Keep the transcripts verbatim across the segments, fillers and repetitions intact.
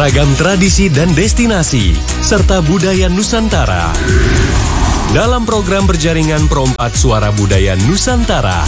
Ragam tradisi dan destinasi, serta budaya Nusantara. Dalam program berjaringan Pro empat Suara Budaya Nusantara.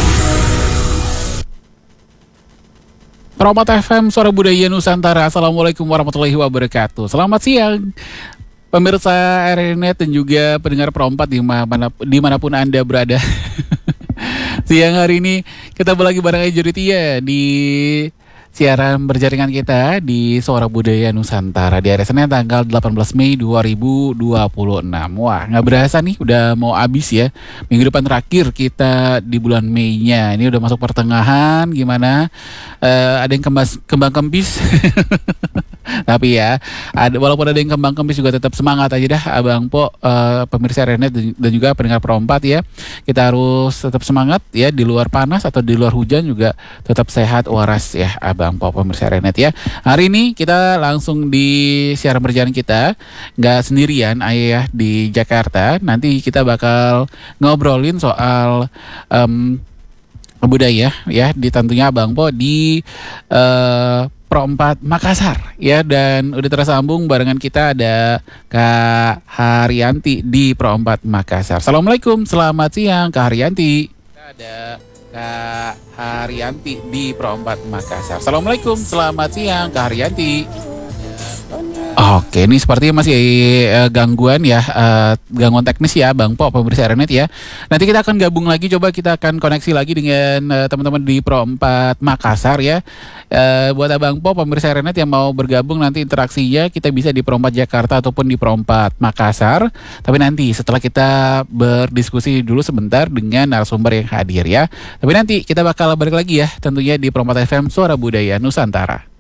Pro empat F M Suara Budaya Nusantara. Assalamualaikum warahmatullahi wabarakatuh. Selamat siang pemirsa R R Net dan juga pendengar Pro empat dimana, dimanapun Anda berada. Siang hari ini kita lagi bareng Ejuritia di siaran berjaringan kita di Suara Budaya Nusantara di hari Senin tanggal delapan belas Mei dua ribu dua puluh enam. Wah, nggak berasa nih udah mau habis ya. Minggu depan terakhir kita di bulan Mei-nya. Ini udah masuk pertengahan, gimana? Uh, ada yang kembas, kembang kempis. Tapi ya, ada, walaupun ada yang kembang kempis juga tetap semangat aja dah Abang Po, uh, pemirsa R R Net dan juga pendengar Pro empat ya. Kita harus tetap semangat ya, di luar panas atau di luar hujan juga tetap sehat waras ya Abang Po, pemirsa R R Net ya. Hari ini kita langsung di siaran berjalan kita, nggak sendirian ayah di Jakarta. Nanti kita bakal ngobrolin soal um, budaya ya, di tentunya Abang Po di uh, Pro empat Makassar ya, dan udah tersambung barengan kita ada Kak Haryanti di Pro empat Makassar. Assalamualaikum, selamat siang Kak Haryanti. Kita ada Kak Haryanti di Pro empat Makassar. Assalamualaikum, selamat siang Kak Haryanti. Oke, ini sepertinya masih uh, gangguan ya, uh, gangguan teknis ya Bang Po, pemirsa R R Net ya. Nanti kita akan gabung lagi, coba kita akan koneksi lagi dengan uh, teman-teman di Pro empat Makassar ya. Uh, buat Abang Po, pemirsa R R Net yang mau bergabung, nanti interaksinya kita bisa di Pro empat Jakarta ataupun di Pro empat Makassar. Tapi nanti setelah kita berdiskusi dulu sebentar dengan narasumber yang hadir ya. Tapi nanti kita bakal balik lagi ya, tentunya di Pro empat F M Suara Budaya Nusantara.